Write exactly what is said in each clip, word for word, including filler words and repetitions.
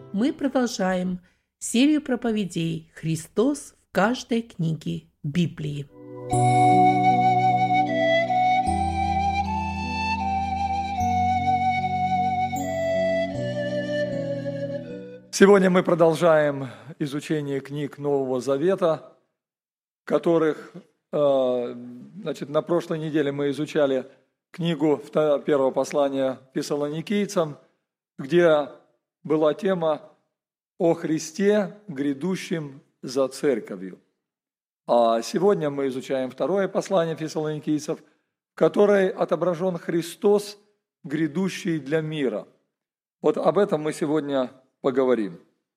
мы продолжаем серию проповедей «Христос в каждой книге Библии». Сегодня мы продолжаем изучение книг Нового Завета, которых, значит, на прошлой неделе мы изучали книгу первого послания Фессалоникийцам, где была тема о Христе, грядущем за церковью. А сегодня мы изучаем второе послание Фессалоникийцев, в которой отображен Христос, грядущий для мира. Вот об этом мы сегодня поговорим.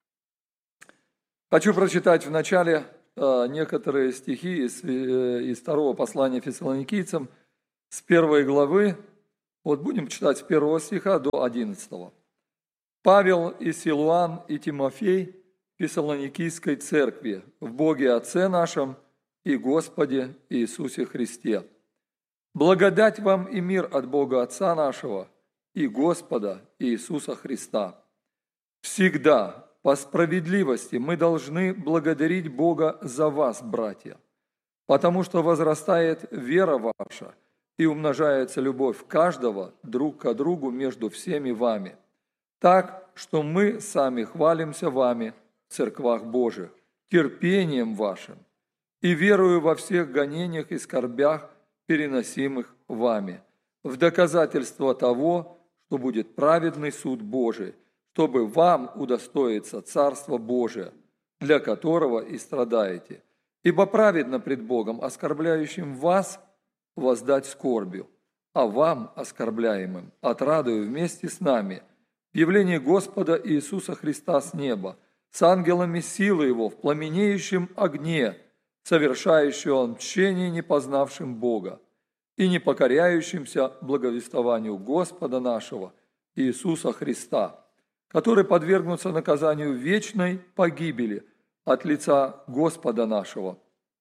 Хочу прочитать вначале некоторые стихи из, из второго послания Фессалоникийцам, с первой главы. Вот будем читать с первого стиха до одиннадцатого. «Павел и Силуан и Тимофей Фессалоникийской церкви в Боге Отце нашем и Господе Иисусе Христе. Благодать вам и мир от Бога Отца нашего и Господа Иисуса Христа. Всегда по справедливости мы должны благодарить Бога за вас, братья, потому что возрастает вера ваша и умножается любовь каждого друг к другу между всеми вами, так, что мы сами хвалимся вами в церквах Божьих, терпением вашим и верою во всех гонениях и скорбях, переносимых вами, в доказательство того, что будет праведный суд Божий, чтобы вам удостоиться Царства Божия, для которого и страдаете. Ибо праведно пред Богом, оскорбляющим вас, воздать скорбью, а вам, оскорбляемым, отрадою вместе с нами, в явлении Господа Иисуса Христа с неба, с ангелами силы Его, в пламенеющем огне, совершающего мщение непознавшим Бога и не покоряющимся благовествованию Господа нашего Иисуса Христа, который подвергнутся наказанию вечной погибели от лица Господа нашего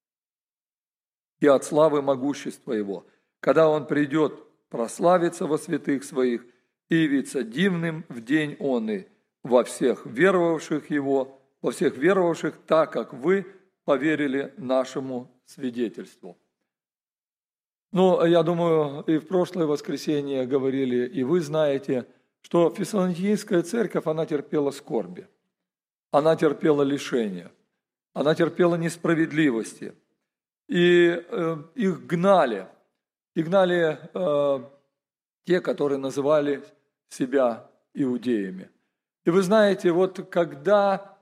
и от славы могущества Его, когда Он придет прославиться во святых Своих и явиться дивным в день онный во всех веровавших Его, во всех веровавших, так как вы поверили нашему свидетельству». Ну, я думаю, и в прошлое воскресенье говорили, и вы знаете, что Фессалоникийская церковь, она терпела скорби, она терпела лишения, она терпела несправедливости, и э, их гнали, и гнали э, те, которые называли себя иудеями. И вы знаете, вот когда,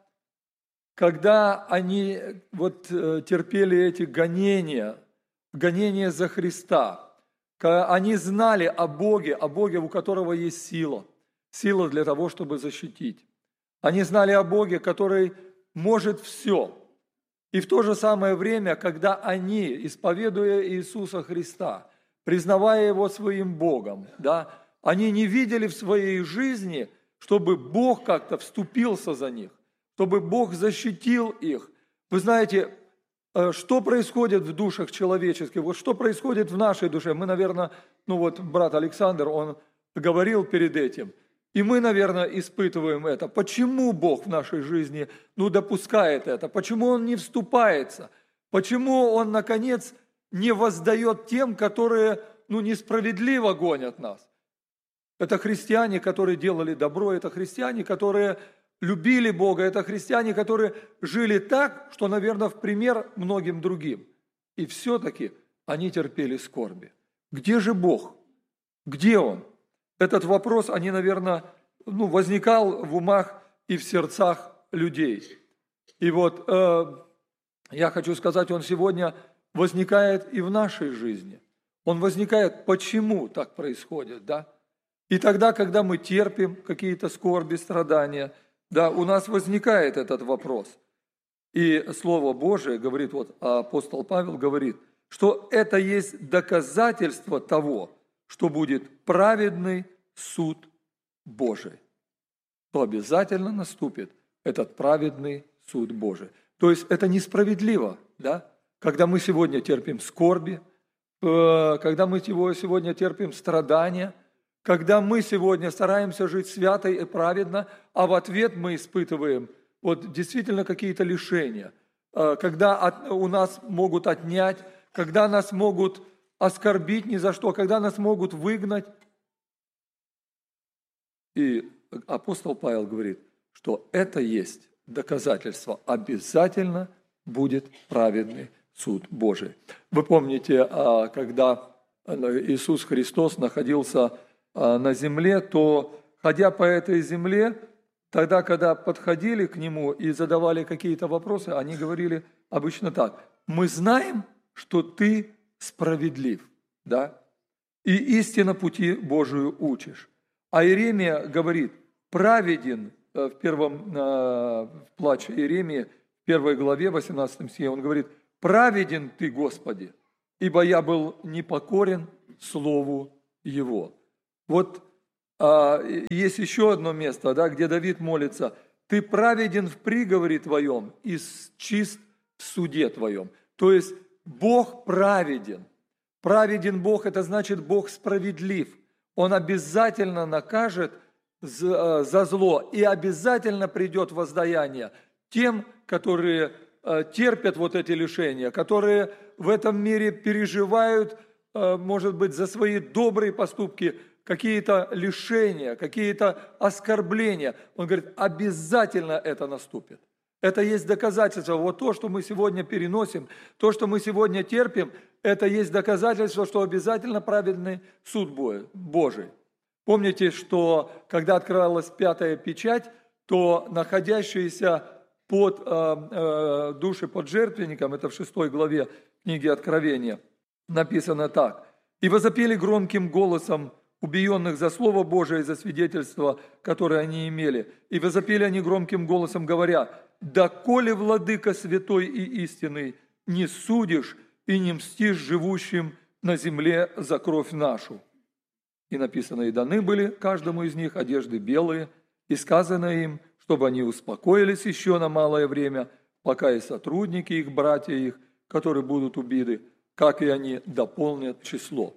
когда они вот терпели эти гонения, гонения за Христа, они знали о Боге, о Боге, у которого есть сила, сила для того, чтобы защитить. Они знали о Боге, который может все. И в то же самое время, когда они, исповедуя Иисуса Христа, признавая Его своим Богом, да, они не видели в своей жизни, чтобы Бог как-то вступился за них, чтобы Бог защитил их. Вы знаете, что происходит в душах человеческих, вот что происходит в нашей душе. Мы, наверное, ну вот брат Александр, он говорил перед этим, и мы, наверное, испытываем это. Почему Бог в нашей жизни ну, допускает это? Почему Он не вступается? Почему Он, наконец, не воздает тем, которые ну, несправедливо гонят нас? Это христиане, которые делали добро, это христиане, которые любили Бога, это христиане, которые жили так, что, наверное, в пример многим другим. И все-таки они терпели скорби. Где же Бог? Где Он? Этот вопрос, они, наверное, ну, возникал в умах и в сердцах людей. И вот э, я хочу сказать, он сегодня возникает и в нашей жизни. Он возникает, почему так происходит, да? И тогда, когда мы терпим какие-то скорби, страдания, да, у нас возникает этот вопрос. И Слово Божие говорит, вот апостол Павел говорит, что это есть доказательство того, что будет праведный суд Божий. То обязательно наступит этот праведный суд Божий. То есть это несправедливо, да? Когда мы сегодня терпим скорби, когда мы сегодня терпим страдания, когда мы сегодня стараемся жить свято и праведно, а в ответ мы испытываем вот действительно какие-то лишения, когда от, у нас могут отнять, когда нас могут оскорбить ни за что, когда нас могут выгнать. И апостол Павел говорит, что это есть доказательство, обязательно будет праведный суд Божий. Вы помните, когда Иисус Христос находился на земле, то, ходя по этой земле, тогда, когда подходили к Нему и задавали какие-то вопросы, они говорили обычно так: «Мы знаем, что Ты справедлив, да, и истинно пути Божию учишь». А Иеремия говорит: «Праведен», в первом в плаче Иеремии, в первой главе, восемнадцатом стихе, он говорит: «Праведен Ты, Господи, ибо я был непокорен слову Его». Вот а, есть еще одно место, да, где Давид молится: «Ты праведен в приговоре Твоем и чист в суде Твоем». То есть Бог праведен. Праведен Бог – это значит, Бог справедлив. Он обязательно накажет за, за зло и обязательно придет воздаяние тем, которые терпят вот эти лишения, которые в этом мире переживают, может быть, за свои добрые поступки какие-то лишения, какие-то оскорбления. Он говорит, обязательно это наступит. Это есть доказательство. Вот то, что мы сегодня переносим, то, что мы сегодня терпим, это есть доказательство, что обязательно праведный суд Божий. Помните, что когда открывалась пятая печать, то находящиеся под э, э, души под жертвенником, это в шестой главе книги Откровения, написано так: «И возопели громким голосом убиенных за Слово Божие и за свидетельство, которое они имели. И возопели они громким голосом, говоря: доколе, Владыка святой и истинный, не судишь и не мстишь живущим на земле за кровь нашу». И написано: «И даны были каждому из них одежды белые, и сказано им, чтобы они успокоились еще на малое время, пока и сотрудники их, братья их, которые будут убиты, как и они дополнят число».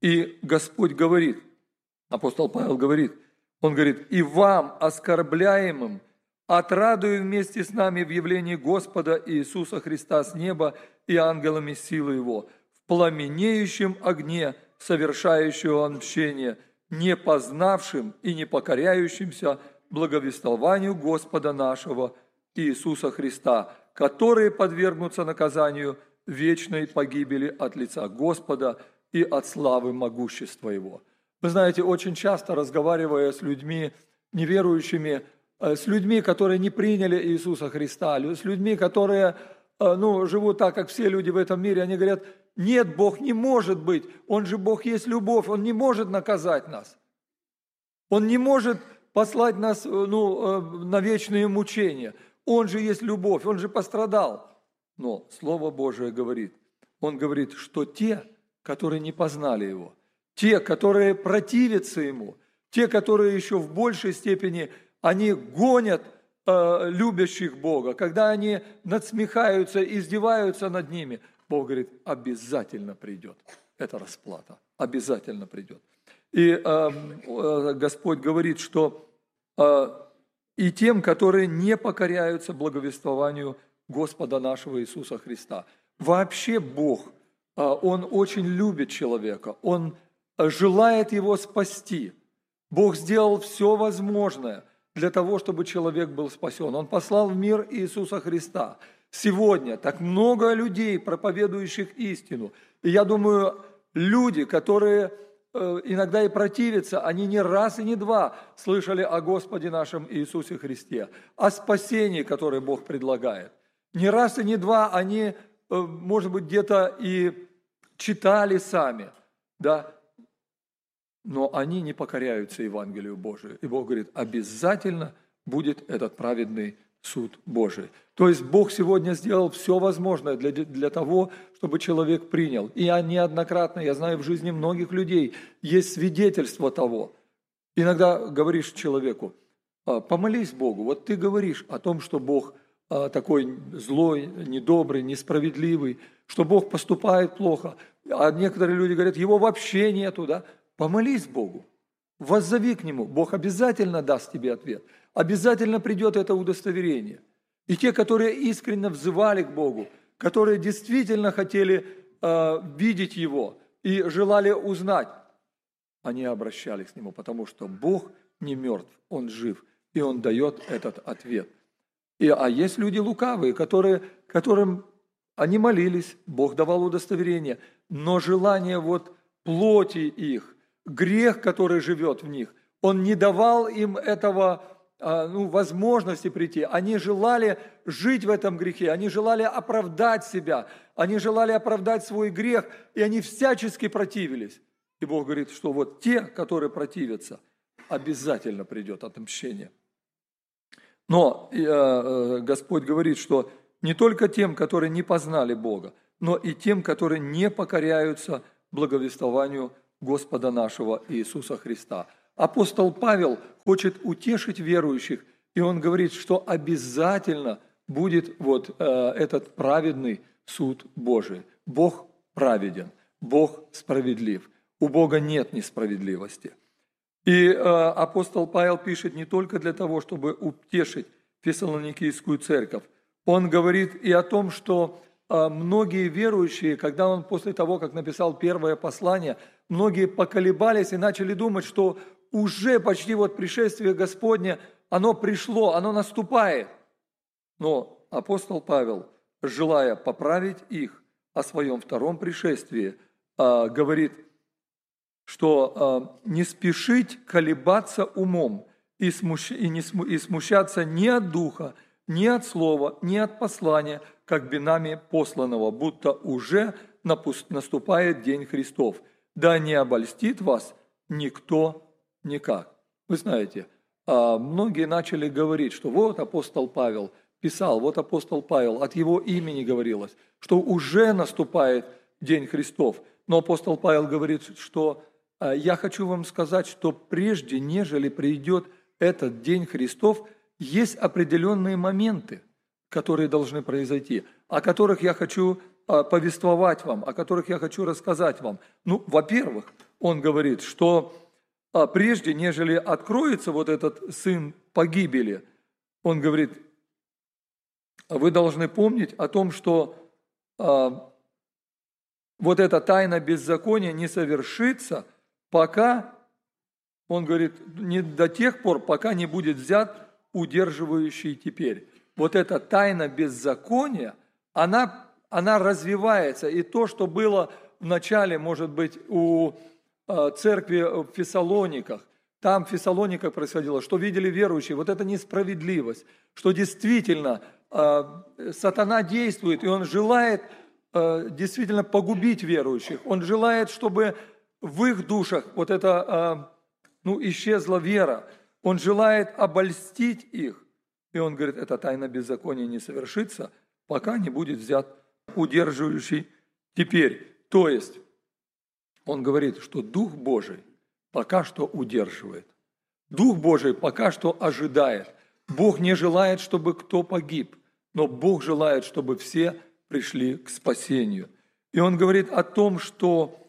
И Господь говорит, апостол Павел говорит, он говорит: «И вам, оскорбляемым, отрадую вместе с нами в явлении Господа Иисуса Христа с неба и ангелами силы Его, в пламенеющем огне совершающего мщение, не познавшим и не покоряющимся благовествованию Господа нашего Иисуса Христа, которые подвергнутся наказанию вечной погибели от лица Господа и от славы могущества Его». Вы знаете, очень часто, разговаривая с людьми неверующими, с людьми, которые не приняли Иисуса Христа, с людьми, которые ну, живут так, как все люди в этом мире, они говорят: нет, Бог не может быть, Он же Бог есть любовь, Он не может наказать нас, Он не может послать нас ну, на вечные мучения, Он же есть любовь, Он же пострадал. Но Слово Божие говорит, Он говорит, что те, которые не познали Его, те, которые противятся Ему, те, которые еще в большей степени, они гонят э, любящих Бога, когда они надсмехаются, издеваются над ними, Бог говорит, обязательно придет эта расплата, обязательно придет. И э, э, Господь говорит, что э, и тем, которые не покоряются благовествованию Господа нашего Иисуса Христа. Вообще Бог, э, Он очень любит человека, Он желает его спасти. Бог сделал все возможное для того, чтобы человек был спасен. Он послал в мир Иисуса Христа. Сегодня так много людей, проповедующих истину. И я думаю, люди, которые э, иногда и противятся, они не раз и не два слышали о Господе нашем Иисусе Христе, о спасении, которое Бог предлагает. Не раз и не два они, э, может быть, где-то и читали сами, да, но они не покоряются Евангелию Божию. И Бог говорит, обязательно будет этот праведный суд Божий. То есть Бог сегодня сделал все возможное для, для того, чтобы человек принял. И я неоднократно, я знаю в жизни многих людей, есть свидетельство того. Иногда говоришь человеку, помолись Богу. Вот ты говоришь о том, что Бог такой злой, недобрый, несправедливый, что Бог поступает плохо. А некоторые люди говорят, его вообще нету, да? Помолись Богу. воззови к Нему, Бог обязательно даст тебе ответ, обязательно придет это удостоверение. И те, которые искренне взывали к Богу, которые действительно хотели э, видеть Его и желали узнать, они обращались к Нему, потому что Бог не мертв, Он жив, и Он дает этот ответ. И, а есть люди лукавые, которые, которым они молились, Бог давал удостоверение, но желание вот плоти их, грех, который живет в них, Он не давал им этого, ну, возможности прийти. Они желали жить в этом грехе, они желали оправдать себя, они желали оправдать свой грех, и они всячески противились. И Бог говорит, что вот те, которые противятся, обязательно придет отмщение. Но э, Господь говорит, что не только тем, которые не познали Бога, но и тем, которые не покоряются благовествованию Господа нашего Иисуса Христа. Апостол Павел хочет утешить верующих, и он говорит, что обязательно будет вот э, этот праведный суд Божий. Бог праведен, Бог справедлив. У Бога нет несправедливости. И э, апостол Павел пишет не только для того, чтобы утешить Фессалоникийскую церковь. Он говорит и о том, что э, многие верующие, когда он после того, как написал первое послание, многие поколебались и начали думать, что уже почти вот пришествие Господне, оно пришло, оно наступает. Но апостол Павел, желая поправить их о своем втором пришествии, э, говорит, что э, не спешить колебаться умом и, смущ... и, не сму... и смущаться ни от духа, ни от слова, ни от послания, как бы нами посланного, будто уже напуст... наступает день Христов. Да не обольстит вас никто никак. Вы знаете, э, многие начали говорить, что вот апостол Павел писал, вот апостол Павел, от его имени говорилось, что уже наступает день Христов. Но апостол Павел говорит, что я хочу вам сказать, что прежде, нежели придет этот день Христов, есть определенные моменты, которые должны произойти, о которых я хочу повествовать вам, о которых я хочу рассказать вам. Ну, во-первых, он говорит, что прежде, нежели откроется вот этот сын погибели, он говорит, вы должны помнить о том, что вот эта тайна беззакония не совершится, пока, он говорит, не до тех пор, пока не будет взят удерживающий теперь. Вот эта тайна беззакония, она, она развивается. И то, что было в начале, может быть, у церкви в Фессалониках, там в Фессалониках происходило, что видели верующие, вот эта несправедливость, что действительно сатана действует, и он желает действительно погубить верующих. Он желает, чтобы в их душах вот это, ну, исчезла вера. Он желает обольстить их. И он говорит, эта тайна беззакония не совершится, пока не будет взят удерживающий теперь. То есть, он говорит, что Дух Божий пока что удерживает. Дух Божий пока что ожидает. Бог не желает, чтобы кто погиб, но Бог желает, чтобы все пришли к спасению. И он говорит о том, что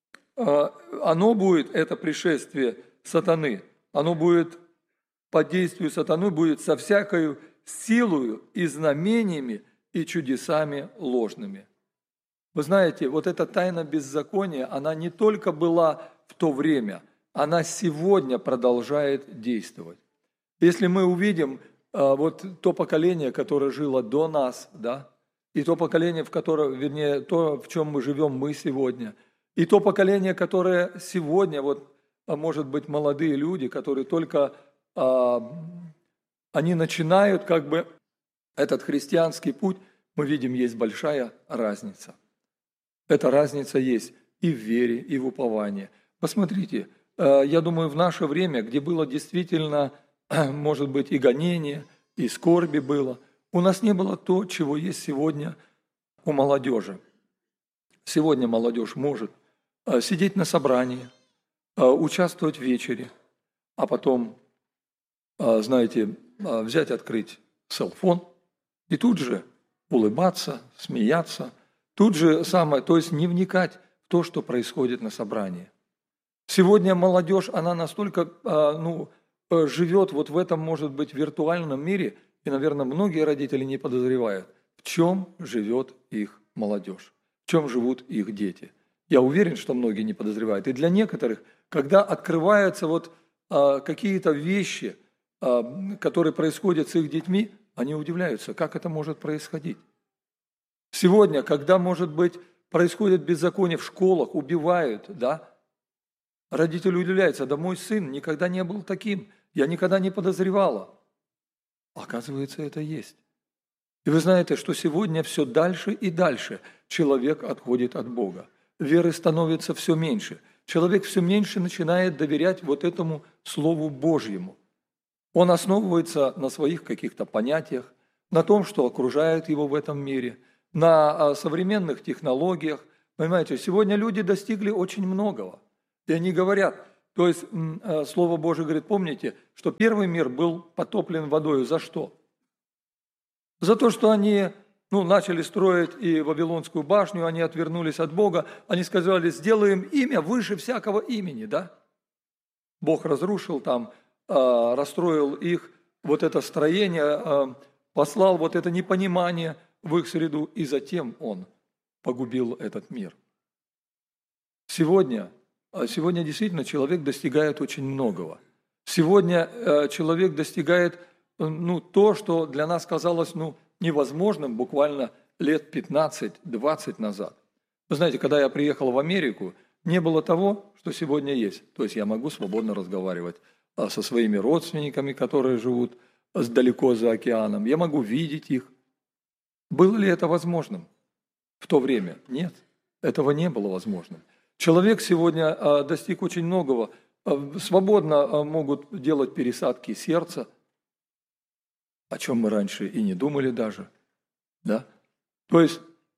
оно будет, это пришествие сатаны, оно будет по действию сатаны, будет со всякою силою и знамениями и чудесами ложными. Вы знаете, вот эта тайна беззакония, она не только была в то время, она сегодня продолжает действовать. Если мы увидим вот то поколение, которое жило до нас, да, и то поколение, в котором, вернее, то, в чем мы живем мы сегодня, и то поколение, которое сегодня, вот, может быть, молодые люди, которые только, а, они начинают как бы этот христианский путь, мы видим, есть большая разница. Эта разница есть и в вере, и в уповании. Посмотрите, я думаю, в наше время, где было действительно, может быть, и гонение, и скорби было, у нас не было то, чего есть сегодня у молодежи. Сегодня молодежь может сидеть на собрании, участвовать в вечере, а потом, знаете, взять, открыть селфон и тут же улыбаться, смеяться, тут же самое, то есть не вникать в то, что происходит на собрании. Сегодня молодежь, она настолько ну, живет вот в этом, может быть, виртуальном мире, и, наверное, многие родители не подозревают, в чем живет их молодежь, в чем живут их дети. Я уверен, что многие не подозревают. И для некоторых, когда открываются вот а, какие-то вещи, а, которые происходят с их детьми, они удивляются, как это может происходить. Сегодня, когда, может быть, происходит беззаконие в школах, убивают, да, родители удивляются, да мой сын никогда не был таким, я никогда не подозревала. Оказывается, это есть. И вы знаете, что сегодня все дальше и дальше человек отходит от Бога. Веры становится все меньше. Человек все меньше начинает доверять вот этому Слову Божьему. Он основывается на своих каких-то понятиях, на том, что окружает его в этом мире, на современных технологиях. Понимаете, сегодня люди достигли очень многого. И они говорят, то есть Слово Божие говорит, помните, что первый мир был потоплен водой. За что? За то, что они ну, начали строить и Вавилонскую башню, они отвернулись от Бога, они сказали, сделаем имя выше всякого имени, да? Бог разрушил там, э, расстроил их, вот это строение, э, послал вот это непонимание в их среду, и затем Он погубил этот мир. Сегодня, сегодня действительно человек достигает очень многого. Сегодня э, человек достигает ну, то, что для нас казалось ну, невозможным буквально лет пятнадцать-двадцать назад. Вы знаете, когда я приехал в Америку, не было того, что сегодня есть. То есть я могу свободно разговаривать со своими родственниками, которые живут далеко за океаном. Я могу видеть их. Было ли это возможным в то время? Нет, этого не было возможным. Человек сегодня достиг очень многого. Свободно могут делать пересадки сердца, о чем мы раньше и не думали даже. Да? То есть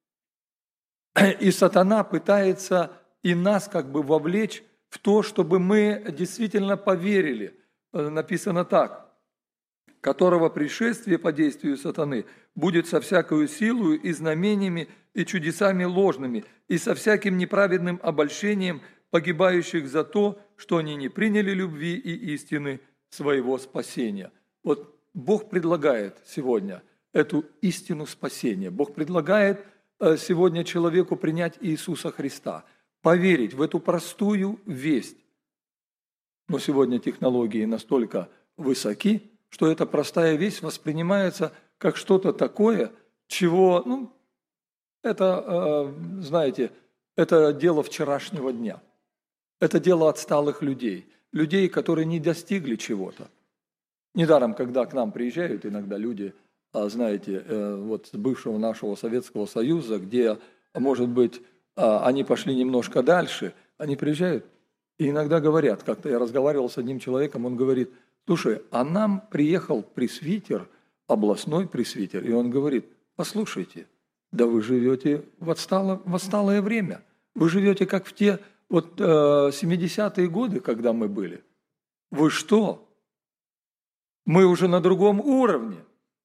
и сатана пытается и нас как бы вовлечь в то, чтобы мы действительно поверили. Написано так, которого пришествие по действию сатаны будет со всякою силою и знамениями и чудесами ложными, и со всяким неправедным обольщением погибающих за то, что они не приняли любви и истины своего спасения. Вот Бог предлагает сегодня эту истину спасения. Бог предлагает сегодня человеку принять Иисуса Христа, поверить в эту простую весть. Но сегодня технологии настолько высоки, что эта простая весть воспринимается как что-то такое, чего, ну, это, знаете, это дело вчерашнего дня. Это дело отсталых людей, людей, которые не достигли чего-то. Недаром, когда к нам приезжают иногда люди, знаете, вот с бывшего нашего Советского Союза, где, может быть, они пошли немножко дальше, они приезжают и иногда говорят, как-то я разговаривал с одним человеком, он говорит, слушай, а нам приехал пресвитер, областной пресвитер, и он говорит, послушайте, да вы живете в отсталое, в отсталое время, вы живете как в те вот э, семидесятые годы, когда мы были. Вы что? Мы уже на другом уровне.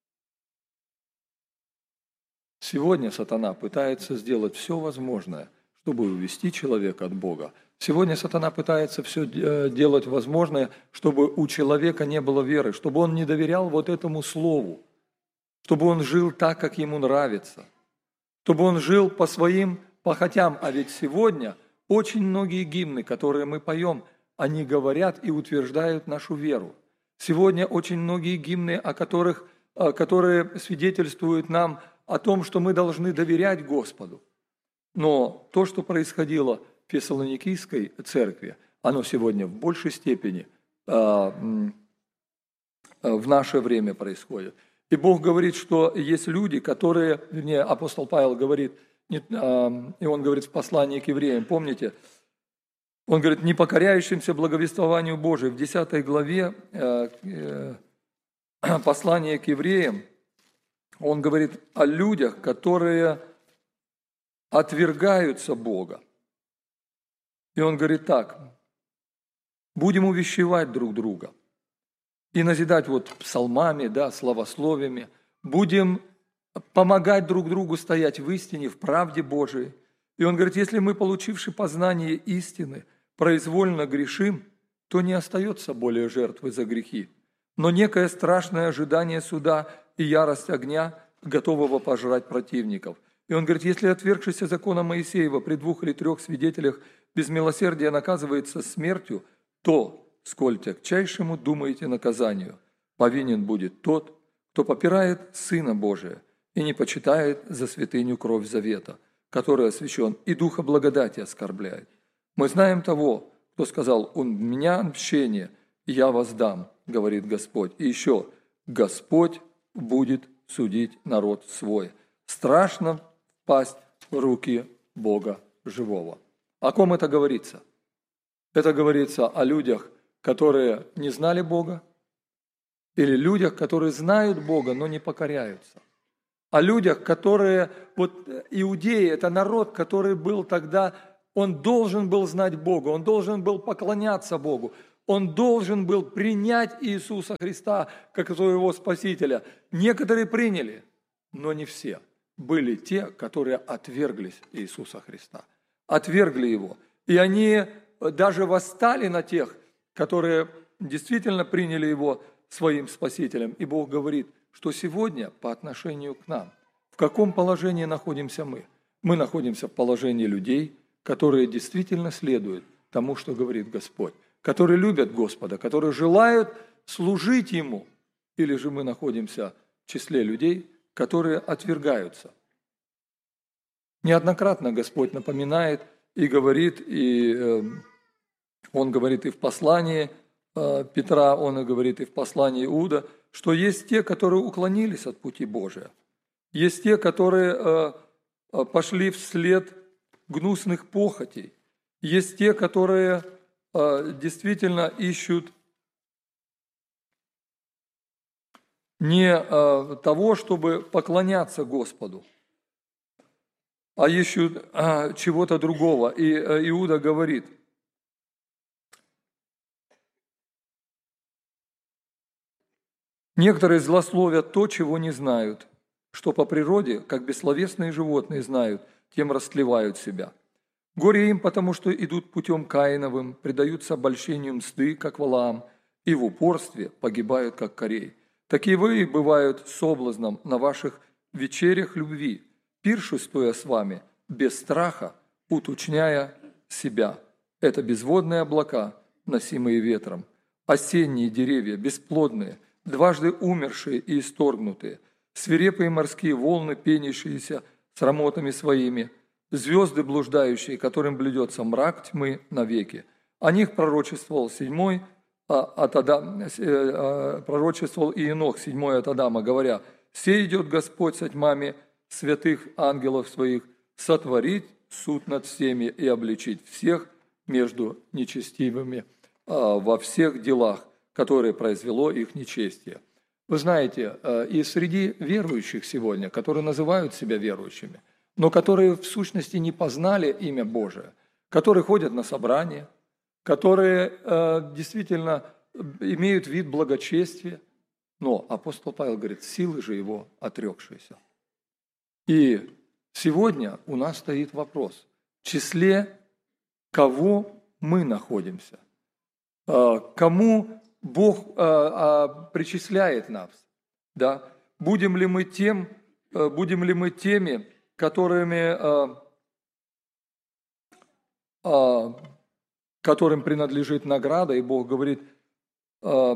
Сегодня сатана пытается сделать все возможное, чтобы увести человека от Бога. Сегодня сатана пытается все делать возможное, чтобы у человека не было веры, чтобы он не доверял вот этому слову, чтобы он жил так, как ему нравится, чтобы он жил по своим похотям. А ведь сегодня очень многие гимны, которые мы поем, они говорят и утверждают нашу веру. Сегодня очень многие гимны, о которых, которые свидетельствуют нам о том, что мы должны доверять Господу. Но то, что происходило в Фессалоникийской церкви, оно сегодня в большей степени в наше время происходит. И Бог говорит, что есть люди, которые, вернее, апостол Павел говорит, и он говорит в послании к евреям, помните, он говорит, не покоряющимся благовествованию Божию. В десятой главе послания к евреям он говорит о людях, которые отвергаются Бога. И он говорит так, будем увещевать друг друга и назидать вот псалмами, да, славословиями, будем помогать друг другу стоять в истине, в правде Божией. И он говорит, если мы, получивши познание истины, произвольно грешим, то не остается более жертвы за грехи, но некое страшное ожидание суда и ярость огня, готового пожрать противников. И он говорит, если отвергшийся закона Моисеева при двух или трех свидетелях без милосердия наказывается смертью, то, сколь тягчайшему думаете наказанию, повинен будет тот, кто попирает Сына Божия и не почитает за святыню кровь завета, который освящен, и духа благодати оскорбляет. Мы знаем того, кто сказал, «У меня отмщение, и я воздам», говорит Господь. И еще, Господь будет судить народ свой. Страшно впасть в руки Бога живого. О ком это говорится? Это говорится о людях, которые не знали Бога, или людях, которые знают Бога, но не покоряются. О людях, которые, вот иудеи, это народ, который был тогда, он должен был знать Бога, он должен был поклоняться Богу, он должен был принять Иисуса Христа как своего Спасителя. Некоторые приняли, но не все. Были те, которые отверглись Иисуса Христа, отвергли Его. И они даже восстали на тех, которые действительно приняли Его своим Спасителем. И Бог говорит, что сегодня по отношению к нам, в каком положении находимся мы? Мы находимся в положении людей, которые действительно следуют тому, что говорит Господь, которые любят Господа, которые желают служить Ему. Или же мы находимся в числе людей, которые отвергаются. Неоднократно Господь напоминает и говорит, и э, Он говорит и в послании э, Петра, Он и говорит и в послании Иуда, что есть те, которые уклонились от пути Божия, есть те, которые э, э, пошли вслед гнусных похотей, есть те, которые э, действительно ищут не э, того, чтобы поклоняться Господу, а ищут э, чего-то другого. И э, Иуда говорит, некоторые злословят то, чего не знают, что по природе, как бессловесные животные знают, тем растлевают себя. Горе им, потому что идут путем Каиновым, предаются обольщению мсты, как Валаам, и в упорстве погибают, как Корей. Такие вы бывают соблазном на ваших вечерях любви, пиршествуя с вами, без страха, уточняя себя. Это безводные облака, носимые ветром, осенние деревья, бесплодные, дважды умершие и исторгнутые, свирепые морские волны, пенящиеся срамотами своими, звезды блуждающие, которым блюдется мрак тьмы навеки. О них пророчествовал седьмой от Адама, пророчествовал и Енох, седьмой от Адама, говоря, «Сей идет Господь со тьмами святых ангелов своих, сотворить суд над всеми и обличить всех между нечестивыми во всех делах, которые произвело их нечестие». Вы знаете, и среди верующих сегодня, которые называют себя верующими, но которые в сущности не познали имя Божие, которые ходят на собрания, которые э, действительно имеют вид благочестия, но апостол Павел говорит, силы же его отрекшиеся. И сегодня у нас стоит вопрос, в числе кого мы находимся, э, кому Бог э, э, причисляет нас, да? Будем ли мы тем, э, будем ли мы теми, которыми, э, э, которым принадлежит награда, и Бог говорит, э,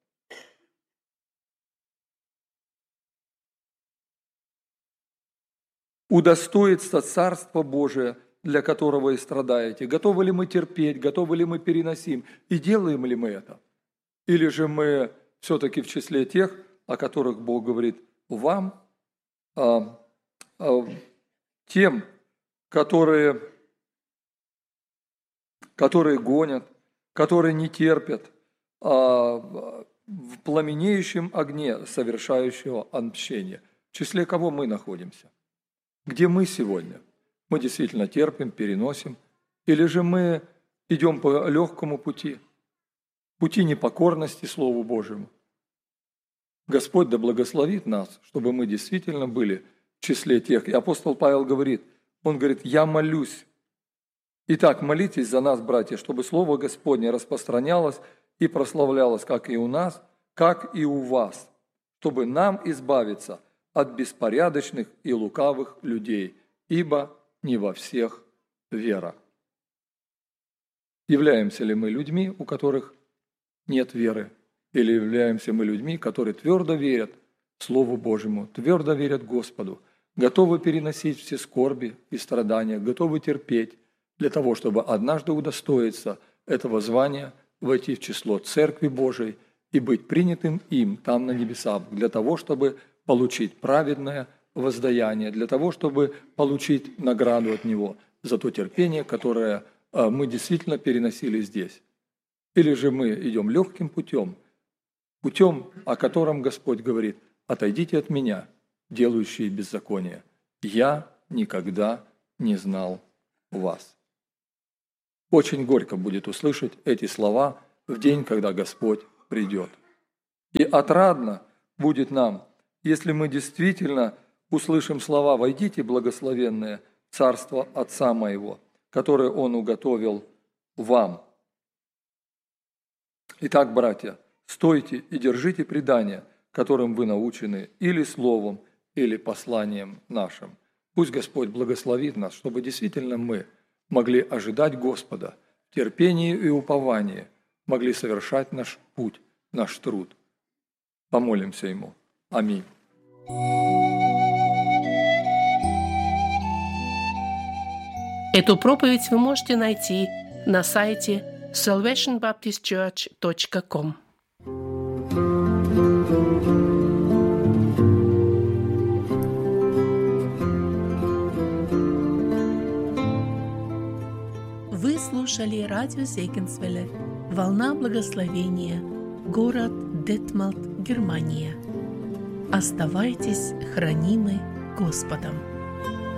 удостоится Царство Божие, для которого и страдаете. Готовы ли мы терпеть, готовы ли мы переносим, и делаем ли мы это? Или же мы все-таки в числе тех, о которых Бог говорит, вам, э, э, тем, которые, которые гонят, которые не терпят, а в пламенеющем огне совершающего отмщение. В числе кого мы находимся? Где мы сегодня? Мы действительно терпим, переносим? Или же мы идем по легкому пути, пути непокорности Слову Божьему? Господь да благословит нас, чтобы мы действительно были в числе тех. И апостол Павел говорит, он говорит, я молюсь Итак, молитесь за нас, братья, чтобы Слово Господне распространялось и прославлялось как и у нас, как и у вас, чтобы нам избавиться от беспорядочных и лукавых людей, ибо не во всех вера. Являемся ли мы людьми, у которых нет веры, или являемся мы людьми, которые твердо верят Слову Божьему, твердо верят Господу, готовы переносить все скорби и страдания, готовы терпеть для того, чтобы однажды удостоиться этого звания, войти в число Церкви Божией и быть принятым им там на небесах, для того, чтобы получить праведное воздаяние, для того, чтобы получить награду от Него за то терпение, которое мы действительно переносили здесь. Или же мы идем легким путем, путем, о котором Господь говорит: «Отойдите от меня, делающие беззаконие, я никогда не знал вас». Очень горько будет услышать эти слова в день, когда Господь придет. И отрадно будет нам, если мы действительно услышим слова: «Войдите, благословенное Царство Отца Моего, которое Он уготовил вам». Итак, братья, стойте и держите предания, которым вы научены, или словом, или посланием нашим. Пусть Господь благословит нас, чтобы действительно мы могли ожидать Господа в терпении и уповании, могли совершать наш путь, наш труд. Помолимся Ему. Аминь. Эту проповедь вы можете найти на сайте salvation baptist church точка com. Вы слушали радио Зегенсвелле «Волна благословения», город Детмалт, Германия. Оставайтесь хранимы Господом.